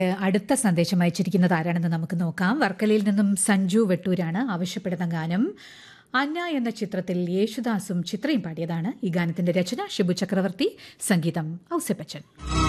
അടുത്ത സന്ദേശം അയച്ചിരിക്കുന്നത് ആരാണെന്ന് നമുക്ക് നോക്കാം. വർക്കലയിൽ നിന്നും സഞ്ജു വെട്ടൂരാണ് ആവശ്യപ്പെടുന്ന ഗാനം. അന്ന എന്ന ചിത്രത്തിൽ യേശുദാസും ചിത്രയും പാടിയതാണ്. ഈ ഗാനത്തിന്റെ രചന ഷിബു ചക്രവർത്തി, സംഗീതം ഔസേപ്പച്ചൻ.